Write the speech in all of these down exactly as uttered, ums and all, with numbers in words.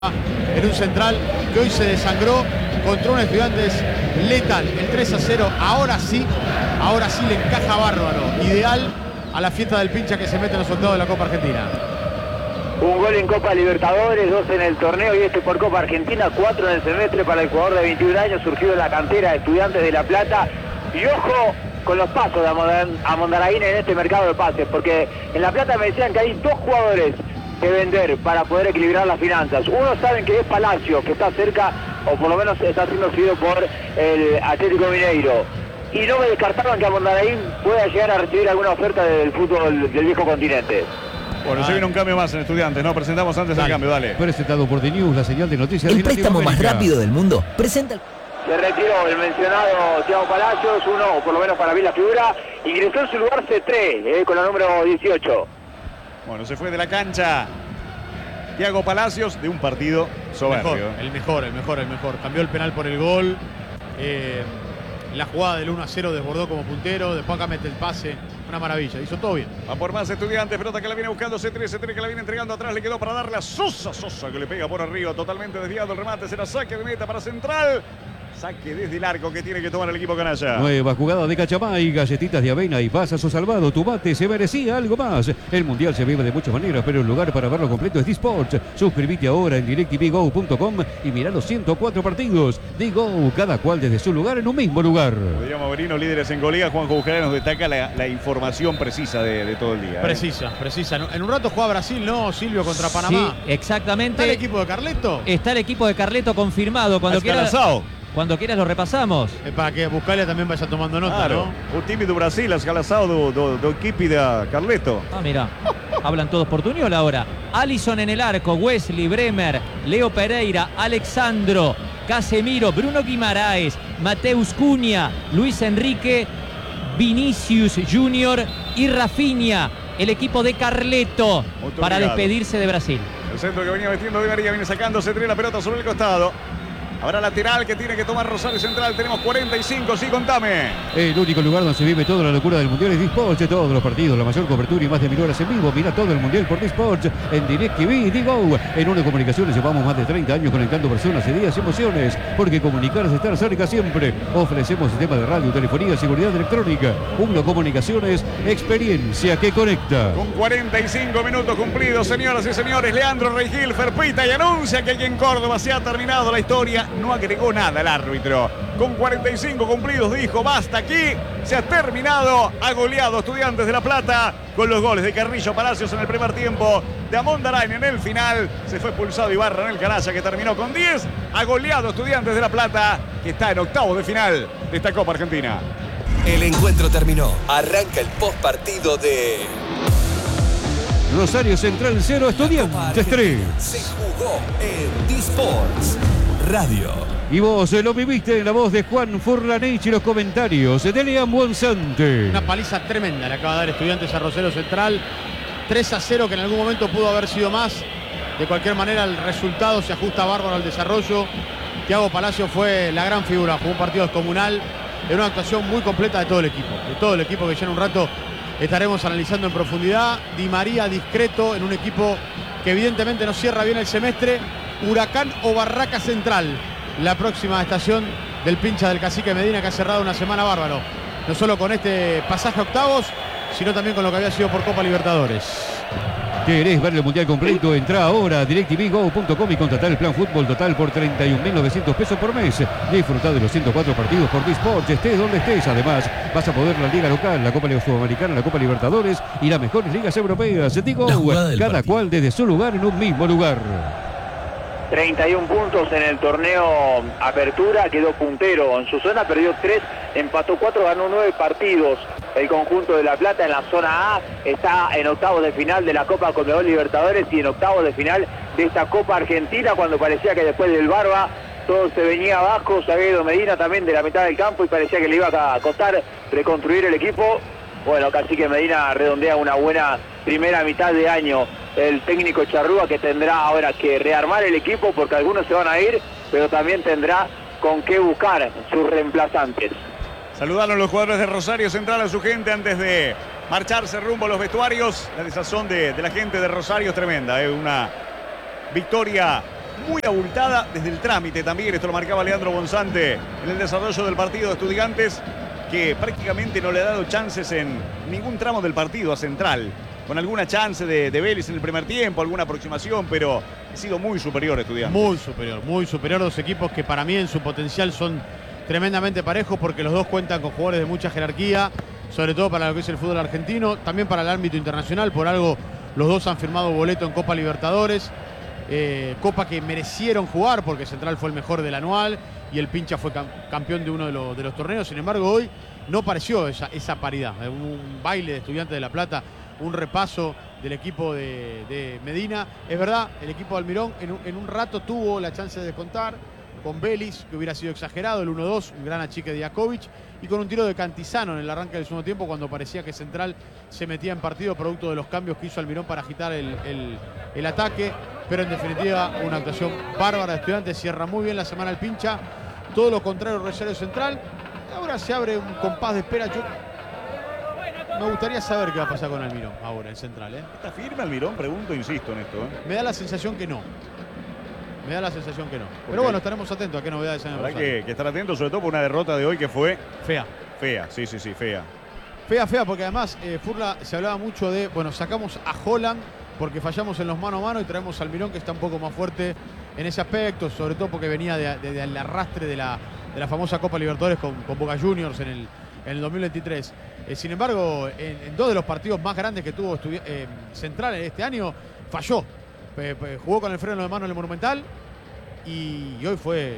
en un Central que hoy se desangró contra un Estudiantes letal. El tres a cero, ahora sí, ahora sí le encaja bárbaro. Ideal a la fiesta del pincha que se mete en los octavos de la Copa Argentina. Un gol en Copa Libertadores, dos en el torneo y este por Copa Argentina, cuatro en el semestre para el jugador de veintiún años, surgido en la cantera de Estudiantes de La Plata. Y ojo con los pasos de Amondaraín en este mercado de pases, porque en La Plata me decían que hay dos jugadores que vender para poder equilibrar las finanzas. Uno saben que es Palacio, que está cerca, o por lo menos está siendo seguido por el Atlético Mineiro. Y no me descartaban que Amondaraín pueda llegar a recibir alguna oferta del fútbol del viejo continente. Bueno, se viene un cambio más en Estudiantes, ¿no? Presentamos antes dale. el cambio, dale. Presentado por The News, la señal de noticias. El préstamo más rápido del mundo. Presenta el... Se retiró el mencionado Thiago Palacios, uno, o por lo menos para mí la figura. Ingresó en su lugar Cetré, eh, con la número dieciocho. Bueno, se fue de la cancha Thiago Palacios de un partido soberbio. Mejor, el mejor, el mejor, el mejor. Cambió el penal por el gol. Eh, la jugada del uno a cero desbordó como puntero. Después acá mete el pase. Una maravilla, hizo todo bien. Va por más Estudiantes, pelota que la viene buscando Cetré, Cetré que la viene entregando atrás, le quedó para darle a Sosa, Sosa que le pega por arriba, totalmente desviado el remate, será saque de meta para Central. Saque desde el arco que tiene que tomar el equipo canalla. Nueva jugada de Cachamay, galletitas de avena y pasazo salvado. Tu mate se merecía algo más. El mundial se vive de muchas maneras, pero el lugar para verlo completo es Disports. Suscríbete ahora en directv go punto com y mirá los ciento cuatro partidos. Digo, cada cual desde su lugar en un mismo lugar. Podríamos Merino, líderes en golea. Juanjo Bujera nos destaca la, la información precisa de, de todo el día. ¿eh? Precisa, precisa. En un rato juega Brasil, ¿no, Silvio? Contra Panamá. Sí, exactamente. ¿Está el equipo de Carleto? Está el equipo de Carleto confirmado. Cuando quieras, cuando quieras lo repasamos. Es para que Buscalia también vaya tomando nota, claro, ¿no? Un time do Brasil, escalazado do, do, do equipe de Carleto. Ah, mira. Hablan todos portuñol ahora. Alisson en el arco, Wesley, Bremer, Leo Pereira, Alexandro, Casemiro, Bruno Guimaraes, Mateus Cunha, Luis Enrique, Vinicius Junior y Rafinha. El equipo de Carleto para despedirse de Brasil. El centro que venía metiendo Di María viene sacando, se trae la pelota sobre el costado. Habrá lateral que tiene que tomar Rosario Central. Tenemos cuarenta y cinco, sí, contame. El único lugar donde se vive toda la locura del Mundial es Disports. Todos los partidos, la mayor cobertura y más de mil horas en vivo. Mira todo el Mundial por Disports en DirecTV, Digo. En Una Comunicaciones llevamos más de treinta años conectando personas, ideas y emociones. Porque comunicar es estar cerca siempre. Ofrecemos sistema de radio, telefonía, seguridad electrónica. Una Comunicaciones, experiencia que conecta. Con cuarenta y cinco minutos cumplidos, señoras y señores, Leandro Regil ferpita y anuncia que aquí en Córdoba se ha terminado la historia. No agregó nada el árbitro. Con cuarenta y cinco cumplidos dijo, basta aquí, se ha terminado. Ha goleado Estudiantes de La Plata con los goles de Carrillo Palacios en el primer tiempo, de Amondarain en el final. Se fue expulsado Ibarra en el canalla que terminó con diez. Ha goleado Estudiantes de La Plata, que está en octavos de final de esta Copa Argentina. El encuentro terminó. Arranca el post partido de Rosario Central cero, Estudiantes tres. Se jugó en Disports Radio. Y vos eh, lo viviste en la voz de Juan Furlanich y los comentarios de Lean Buonsante. Una paliza tremenda le acaba de dar Estudiantes a Rosario Central. tres a cero, que en algún momento pudo haber sido más. De cualquier manera, el resultado se ajusta bárbaro al desarrollo. Thiago Palacio fue la gran figura. Fue un partido descomunal. Era una actuación muy completa de todo el equipo. De todo el equipo que ya en un rato estaremos analizando en profundidad. Di María discreto en un equipo que evidentemente no cierra bien el semestre. Huracán o Barraca Central, la próxima estación del pincha del Cacique Medina, que ha cerrado una semana bárbaro. No solo con este pasaje a octavos, sino también con lo que había sido por Copa Libertadores. ¿Querés ver el mundial completo? Entra ahora a directv go punto com y contratar el plan fútbol total por treinta y un mil novecientos pesos por mes. Disfruta de los ciento cuatro partidos por Disports, estés donde estés. Además, vas a poder la Liga Local, la Copa Sudamericana, la Copa Libertadores y las mejores ligas europeas. Digo, cada partido, cual desde su lugar en un mismo lugar. treinta y un puntos en el torneo Apertura, quedó puntero en su zona, perdió tres, empató cuatro, ganó nueve partidos. El conjunto de La Plata en la zona A está en octavos de final de la Copa Conmebol Libertadores y en octavos de final de esta Copa Argentina, cuando parecía que después del Barba todo se venía abajo. Saguedo Medina también de la mitad del campo y parecía que le iba a costar reconstruir el equipo. Bueno, Cacique Medina redondea una buena primera mitad de año. El técnico Charrúa, que tendrá ahora que rearmar el equipo porque algunos se van a ir, pero también tendrá con qué buscar sus reemplazantes. Saludaron los jugadores de Rosario Central a su gente antes de marcharse rumbo a los vestuarios. La desazón de, de la gente de Rosario es tremenda. Es una victoria muy abultada desde el trámite también. Esto lo marcaba Leandro Bonzante en el desarrollo del partido de Estudiantes, que prácticamente no le ha dado chances en ningún tramo del partido a Central. Con alguna chance de, de Vélez en el primer tiempo, alguna aproximación, pero ha sido muy superior Estudiantes. Muy superior, muy superior. Dos equipos que para mí en su potencial son tremendamente parejos, porque los dos cuentan con jugadores de mucha jerarquía, sobre todo para lo que es el fútbol argentino, también para el ámbito internacional. Por algo los dos han firmado boleto en Copa Libertadores, eh, Copa que merecieron jugar porque Central fue el mejor del anual y el Pincha fue cam campeón de uno de, lo, de los torneos. Sin embargo, hoy no pareció esa, esa paridad. Un baile de Estudiantes de La Plata, un repaso del equipo de, de Medina. Es verdad, el equipo de Almirón en un, en un rato tuvo la chance de descontar con Vélez, que hubiera sido exagerado, el uno dos, un gran achique de Jakovic, y con un tiro de Cantizano en el arranque del segundo tiempo, cuando parecía que Central se metía en partido producto de los cambios que hizo Almirón para agitar el, el, el ataque. Pero en definitiva, una actuación bárbara de Estudiantes. Cierra muy bien la semana el Pincha, todo lo contrario Rosario Central. Ahora se abre un compás de espera. Yo me gustaría saber qué va a pasar con Almirón ahora, el Central, ¿eh? ¿Está firme Almirón? Pregunto, insisto en esto, ¿eh? Me da la sensación que no. Me da la sensación que no. Pero bueno, estaremos atentos a qué novedades hay en Habrá que, que estar atentos, sobre todo por una derrota de hoy que fue fea. Fea, sí, sí, sí, fea. Fea, fea, porque además, eh, Furla, se hablaba mucho de, bueno, sacamos a Holland porque fallamos en los mano a mano y traemos al Almirón, que está un poco más fuerte en ese aspecto, sobre todo porque venía del de, de, de arrastre de la, de la famosa Copa Libertadores con, con Boca Juniors en el, en el dos mil veintitrés. Eh, sin embargo, en, en dos de los partidos más grandes que tuvo eh, Central en este año, falló. Eh, eh, jugó con el freno de mano en el Monumental y, y hoy fue eh,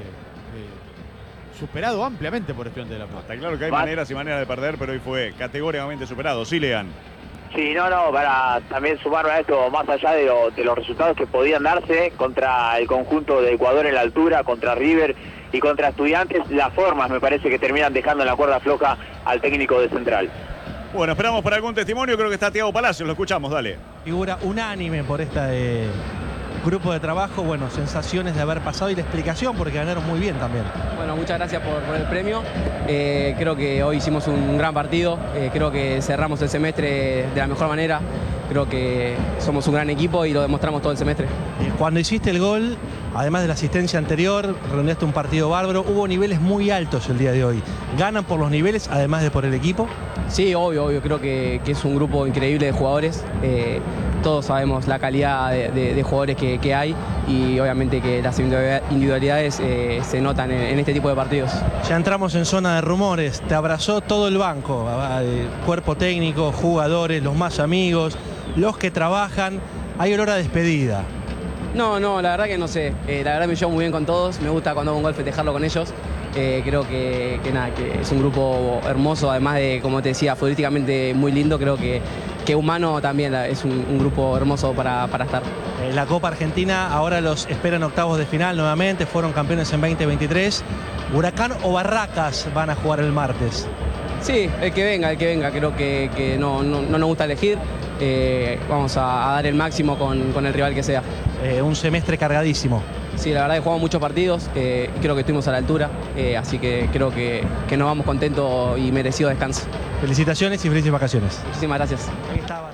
superado ampliamente por Estudiantes de La Plata. Está claro que hay maneras y maneras de perder, pero hoy fue categóricamente superado. Sí, Lean. Sí, no, no, para también sumarme a esto, más allá de, lo, de los resultados que podían darse contra el conjunto de Ecuador en la altura, contra River y contra Estudiantes, las formas me parece que terminan dejando en la cuerda floja al técnico de Central. Bueno, esperamos por algún testimonio. Creo que está Thiago Palacios, lo escuchamos, dale. Figura unánime por este grupo de trabajo. Bueno, sensaciones de haber pasado y la explicación, porque ganaron muy bien también. Bueno, muchas gracias por, por el premio. Eh, creo que hoy hicimos un gran partido. Eh, creo que cerramos el semestre de la mejor manera. Creo que somos un gran equipo y lo demostramos todo el semestre. Cuando hiciste el gol, además de la asistencia anterior, redondeaste un partido bárbaro. Hubo niveles muy altos el día de hoy. ¿Ganan por los niveles, además de por el equipo? Sí, obvio, obvio. Creo que, que es un grupo increíble de jugadores. Eh, todos sabemos la calidad de, de, de jugadores que, que hay y obviamente que las individualidades eh, se notan en, en este tipo de partidos. Ya entramos en zona de rumores. Te abrazó todo el banco, cuerpo técnico, jugadores, los más amigos, los que trabajan. Hay olor a despedida. No, no, la verdad que no sé. Eh, la verdad me llevo muy bien con todos. Me gusta cuando hago un gol festejarlo con ellos. Eh, creo que, que nada, que es un grupo hermoso, además de, como te decía, futbolísticamente muy lindo. Creo que, que humano también es un, un grupo hermoso para, para estar. Eh, la Copa Argentina ahora los esperan octavos de final nuevamente. Fueron campeones en veinte veintitrés. ¿Huracán o Barracas van a jugar el martes? Sí, el que venga, el que venga. Creo que, que no, no, no nos gusta elegir. Eh, vamos a, a dar el máximo con, con el rival que sea. Eh, un semestre cargadísimo. Sí, la verdad que jugamos muchos partidos, eh, creo que estuvimos a la altura, eh, así que creo que, que nos vamos contentos y merecido descanso. Felicitaciones y felices vacaciones. Muchísimas gracias. Ahí estaba.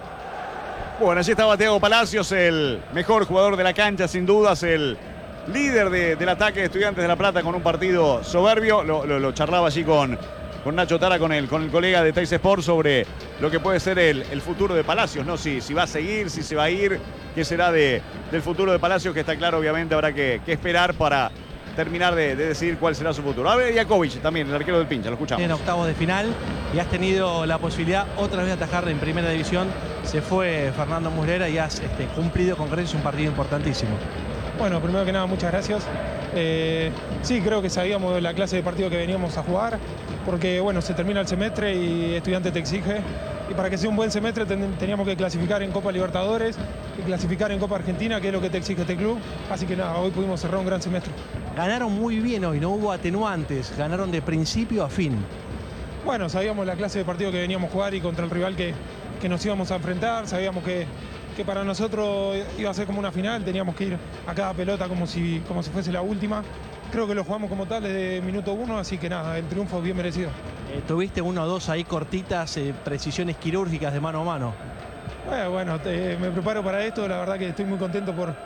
Bueno, allí estaba Thiago Palacios, el mejor jugador de la cancha, sin dudas, el líder de, del ataque de Estudiantes de La Plata con un partido soberbio. Lo, lo, lo charlaba allí con, con Nacho Tara, con el, con el colega de Teis Sport, sobre lo que puede ser el, el futuro de Palacios, ¿no? Si, si va a seguir, si se va a ir, qué será de, del futuro de Palacios, que está claro, obviamente habrá que, que esperar para terminar de, de decidir cuál será su futuro. A ver, Jakovic también, el arquero del Pincha, lo escuchamos. En octavos de final y has tenido la posibilidad otra vez de atajar en primera división. Se fue Fernando Muslera y has este, cumplido con creces un partido importantísimo. Bueno, primero que nada, muchas gracias. Eh, sí, creo que sabíamos de la clase de partido que veníamos a jugar, porque bueno, se termina el semestre y Estudiante te exige. Y para que sea un buen semestre ten, teníamos que clasificar en Copa Libertadores y clasificar en Copa Argentina, que es lo que te exige este club. Así que nada, hoy pudimos cerrar un gran semestre. Ganaron muy bien hoy, no hubo atenuantes, ganaron de principio a fin. Bueno, sabíamos la clase de partido que veníamos a jugar y contra el rival que, que nos íbamos a enfrentar. Sabíamos que, que para nosotros iba a ser como una final, teníamos que ir a cada pelota como si, como si fuese la última. Creo que lo jugamos como tal desde minuto uno, así que nada, el triunfo bien merecido. Eh, tuviste uno o dos ahí cortitas, eh, precisiones quirúrgicas de mano a mano. Bueno, bueno te, me preparo para esto, la verdad que estoy muy contento por,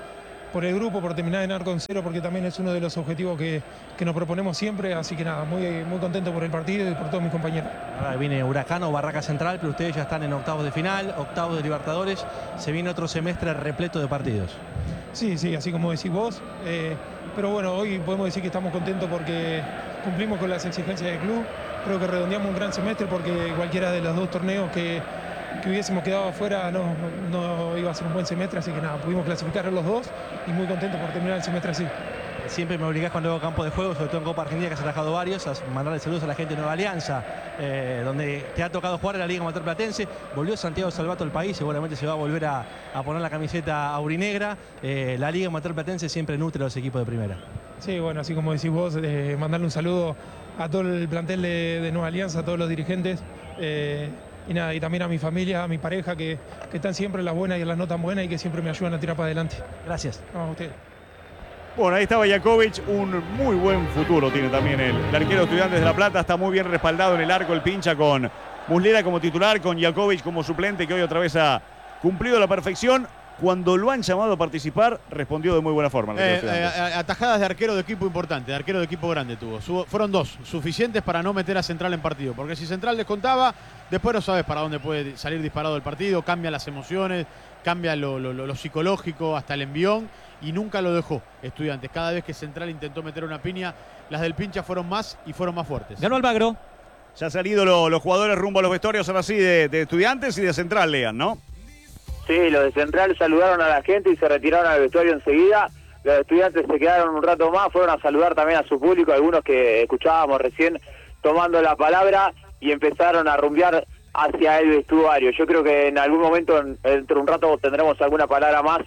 por el grupo, por terminar en arco en cero, porque también es uno de los objetivos que, que nos proponemos siempre. Así que nada, muy, muy contento por el partido y por todos mis compañeros. Ahora viene Huracán o Barraca Central, pero ustedes ya están en octavos de final, octavos de Libertadores. Se viene otro semestre repleto de partidos. Sí, sí, así como decís vos. Eh, pero bueno, hoy podemos decir que estamos contentos porque cumplimos con las exigencias del club. Creo que redondeamos un gran semestre porque cualquiera de los dos torneos que, que hubiésemos quedado afuera no, no, no iba a ser un buen semestre. Así que nada, pudimos clasificar a los dos y muy contentos por terminar el semestre así. Siempre me obligás cuando hago campo de juego, sobre todo en Copa Argentina, que has atajado varios, a mandarle saludos a la gente de Nueva Alianza, eh, donde te ha tocado jugar en la Liga Amateur Platense. Volvió Santiago Salvato al país, seguramente se va a volver a, a poner la camiseta aurinegra. Eh, la Liga Amateur Platense siempre nutre a los equipos de primera. Sí, bueno, así como decís vos, eh, mandarle un saludo a todo el plantel de, de Nueva Alianza, a todos los dirigentes. Eh, y nada, y también a mi familia, a mi pareja, que, que están siempre en las buenas y en las no tan buenas y que siempre me ayudan a tirar para adelante. Gracias. No, a ustedes. Bueno, ahí estaba Jakovic, un muy buen futuro tiene también él. El arquero de Estudiantes de La Plata está muy bien respaldado en el arco, el pincha con Muslera como titular, con Jakovic como suplente, que hoy otra vez ha cumplido a la perfección. Cuando lo han llamado a participar, respondió de muy buena forma. Eh, eh, atajadas de arquero de equipo importante, de arquero de equipo grande tuvo. Su, fueron dos, suficientes para no meter a Central en partido. Porque si Central descontaba, después no sabes para dónde puede salir disparado el partido, cambia las emociones, cambia lo, lo, lo, lo psicológico, hasta el envión, y nunca lo dejó Estudiantes. Cada vez que Central intentó meter una piña, las del pincha fueron más y fueron más fuertes. Ganó Almagro. Ya han salido lo, los jugadores rumbo a los vestuarios ahora sí de, de Estudiantes y de Central, Lean, ¿no? Sí, los de Central saludaron a la gente y se retiraron al vestuario enseguida. Los estudiantes se quedaron un rato más, fueron a saludar también a su público, algunos que escuchábamos recién tomando la palabra, y empezaron a rumbear hacia el vestuario. Yo creo que en algún momento, dentro de un rato, tendremos alguna palabra más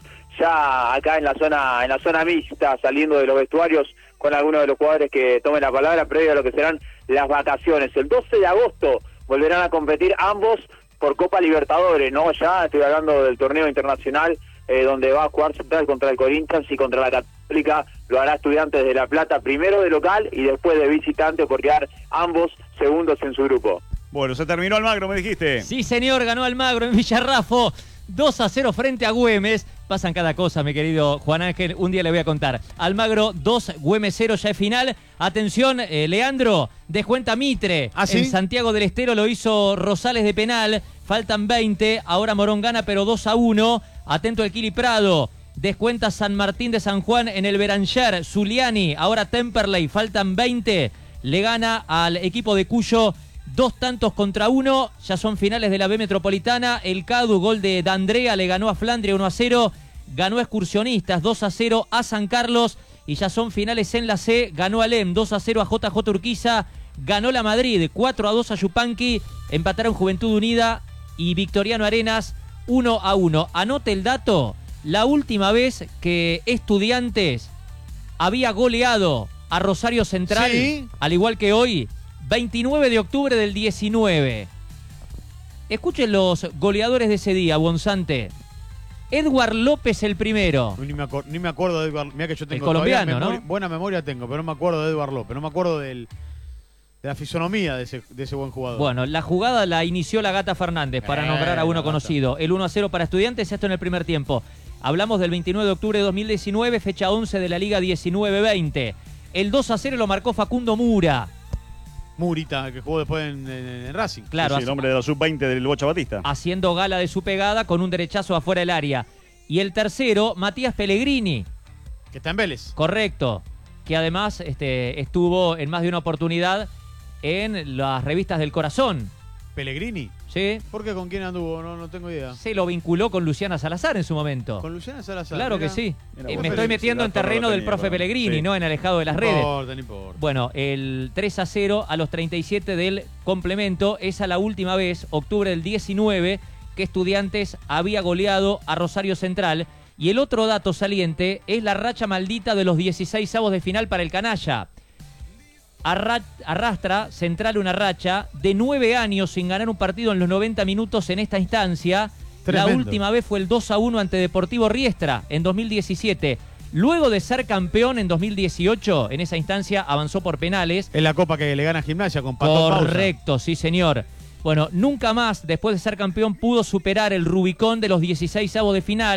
ya acá en la zona en la zona mixta, saliendo de los vestuarios con algunos de los jugadores que tomen la palabra previo a lo que serán las vacaciones. El doce de agosto volverán a competir ambos por Copa Libertadores, ¿no? Ya estoy hablando del torneo internacional, eh, donde va a jugar Central contra el Corinthians y contra la Católica. Lo hará Estudiantes de La Plata, primero de local y después de visitante, por quedar ambos segundos en su grupo. Bueno, se terminó Almagro, me dijiste. Sí, señor, ganó Almagro en Villarrafo. dos a cero frente a Güemes. Pasan cada cosa, mi querido Juan Ángel. Un día le voy a contar. Almagro dos, Güemes cero, ya es final. Atención, eh, Leandro, descuenta Mitre. ¿Ah, sí? En Santiago del Estero lo hizo Rosales de penal. Faltan veinte. Ahora Morón gana, pero dos a uno. Atento el Kili Prado. Descuenta San Martín de San Juan en el Beranger. Zuliani, ahora Temperley. Faltan veinte. Le gana al equipo de Cuyo. Dos tantos contra uno, ya son finales de la B Metropolitana. El Cadu, gol de D'Andrea, le ganó a Flandria uno a cero. Ganó a Excursionistas dos a cero a San Carlos. Y ya son finales en la C. Ganó Alem dos a cero a J J Urquiza. Ganó la Madrid cuatro a dos a Yupanqui. Empataron Juventud Unida y Victoriano Arenas uno a uno. Anote el dato. La última vez que Estudiantes había goleado a Rosario Central, sí, al igual que hoy, veintinueve de octubre del diecinueve. Escuchen los goleadores de ese día, Bonzante. Edward López el primero. Ni me, ni me acuerdo de Edward. Mira que yo tengo el colombiano, memoria, ¿no? Buena memoria tengo, pero no me acuerdo de Edward López. No me acuerdo del, de la fisonomía de ese, de ese buen jugador. Bueno, la jugada la inició la Gata Fernández, para eh, nombrar a uno Gata. conocido. El uno a cero para Estudiantes, esto en el primer tiempo. Hablamos del veintinueve de octubre de dos mil diecinueve, fecha once de la Liga diecinueve veinte. El dos a cero lo marcó Facundo Mura. Murita, que jugó después en, en, en Racing. Claro, Sí, sí, el hombre de la sub veinte del Bocha Batista. Haciendo gala de su pegada con un derechazo afuera del área. Y el tercero, Matías Pellegrini. Que está en Vélez. Correcto. Que además este, estuvo en más de una oportunidad en las revistas del corazón. Pellegrini. ¿Sí? ¿Por qué? ¿Con quién anduvo? No, no tengo idea. Se lo vinculó con Luciana Salazar en su momento. Con Luciana Salazar. Claro mirá. que sí. Mira, Eh, vos me tenés- estoy metiendo si en la torre terreno lo del tenía, profe bueno. Pellegrini, Sí. ¿no? En alejado de las No redes. importa, no importa. Bueno, el tres a cero a los treinta y siete del complemento. Esa la última vez, octubre del diecinueve, que Estudiantes había goleado a Rosario Central. Y el otro dato saliente es la racha maldita de los dieciséis avos de final para el canalla. Arra- arrastra Central una racha de nueve años sin ganar un partido en los noventa minutos en esta instancia. Tremendo. La última vez fue el dos a uno ante Deportivo Riestra en dos mil diecisiete. Luego de ser campeón en dos mil dieciocho, en esa instancia avanzó por penales. Es la copa que le gana a Gimnasia con Pato Pausa. Correcto, sí señor. Bueno, nunca más, después de ser campeón, pudo superar el Rubicón de los dieciséis avos de final.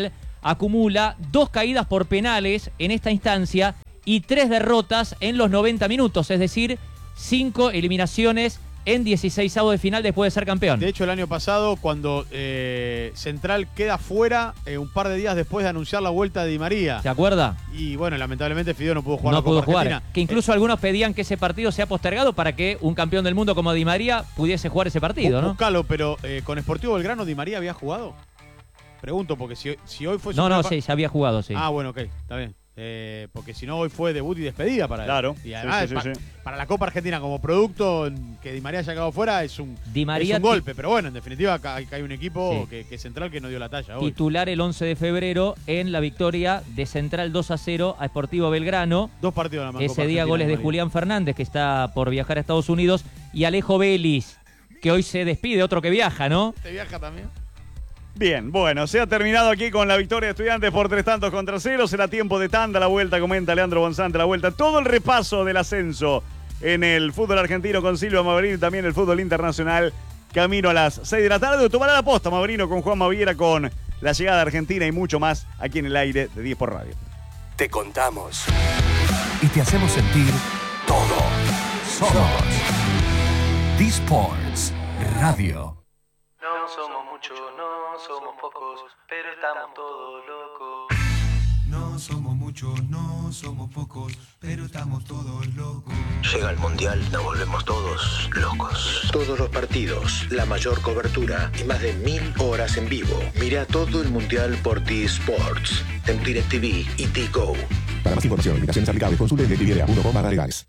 acumula dos caídas por penales en esta instancia y tres derrotas en los noventa minutos, es decir, cinco eliminaciones en dieciséis avos de final después de ser campeón. De hecho, el año pasado, cuando eh, Central queda fuera, eh, un par de días después de anunciar la vuelta de Di María. ¿Se acuerda? Y bueno, lamentablemente Fideo no pudo jugar No la pudo Copa jugar. Argentina. Que incluso eh, algunos pedían que ese partido sea postergado para que un campeón del mundo como Di María pudiese jugar ese partido, ¿no? Buscalo, pero eh, con Sportivo Belgrano, ¿Di María había jugado? Pregunto, porque si, si hoy fue... No, no, pa- sí, ya había jugado, sí. Ah, bueno, ok, está bien. Eh, porque si no, hoy fue debut y despedida para él. Claro. Y además, sí, sí, pa- sí. para la Copa Argentina como producto, que Di María haya quedado fuera es un, Di María es un golpe. Pero bueno, en definitiva, acá hay, acá hay un equipo Sí. que, que es Central que no dio la talla hoy. Titular el once de febrero en la victoria de Central dos a cero a Sportivo Belgrano. Dos partidos nada más. Ese Copa día Argentina, goles de Di María. Julián Fernández, que está por viajar a Estados Unidos, y Alejo Vélez, que hoy se despide, otro que viaja, ¿no? ¿Te viaja también? Bien, bueno, se ha terminado aquí con la victoria de Estudiantes por tres tantos contra cero. Será tiempo de tanda, la vuelta, comenta Leandro Bonzante, la vuelta. Todo el repaso del ascenso en el fútbol argentino con Silvia Mavrino y también el fútbol internacional. Camino a las seis de la tarde. Tomará la posta Mavrino con Juan Maviera, con la llegada de Argentina y mucho más aquí en el aire de diez por Radio. Te contamos y te hacemos sentir todo. Somos D-Sports Radio. No somos muchos, no somos pocos, pero estamos todos locos. No somos muchos, no somos pocos, pero estamos todos locos. Llega el Mundial, nos volvemos todos locos. Todos los partidos, la mayor cobertura y más de mil horas en vivo. Mira todo el Mundial por T-Sports, en DirecTV y T-Go. Para más información, limitaciones aplicables, consulte en directv punto com barra legales.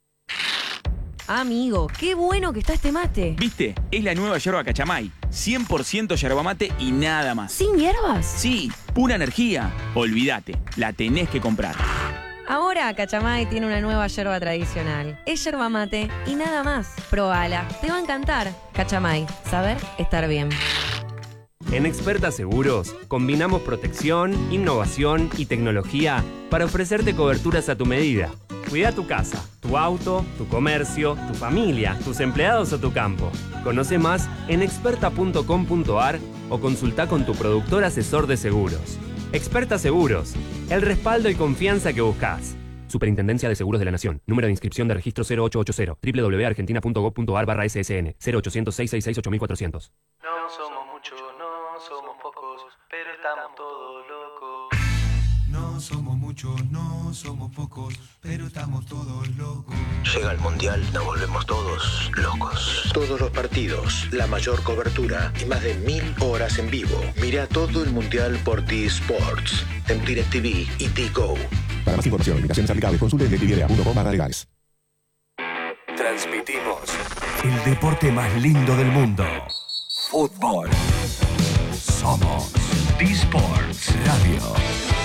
Amigo, qué bueno que está este mate. ¿Viste? Es la nueva yerba Cachamay. cien por ciento yerba mate y nada más. ¿Sin hierbas? Sí, pura energía. Olvídate, la tenés que comprar. Ahora Cachamay tiene una nueva yerba tradicional. Es yerba mate y nada más. Probala, te va a encantar. Cachamay, saber estar bien. En Experta Seguros, combinamos protección, innovación y tecnología para ofrecerte coberturas a tu medida. Cuida tu casa, tu auto, tu comercio, tu familia, tus empleados o tu campo. Conoce más en experta punto com punto a r o consulta con tu productor asesor de seguros. Experta Seguros, el respaldo y confianza que buscas. Superintendencia de Seguros de la Nación. Número de inscripción de registro cero ocho ocho cero. doble u doble u doble u punto argentina punto gov punto a r barra S S N. cero ochocientos, seiscientos sesenta y seis, ocho mil cuatrocientos. No somos muchos, no somos pocos, pero estamos todos locos. No somos muchos, no somos pocos, pero estamos todos locos. Llega el Mundial, nos volvemos todos locos. Todos los partidos, la mayor cobertura y más de mil horas en vivo. Mira todo el Mundial por T-Sports, en DirecTV y T-Go. Para más información, limitaciones aplicables, consulte en directv punto com barra legales. Transmitimos el deporte más lindo del mundo. Fútbol. Somos D-Sports Radio.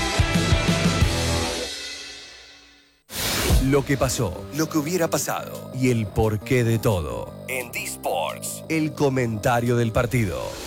Lo que pasó, lo que hubiera pasado y el porqué de todo. En D-Sports, el comentario del partido.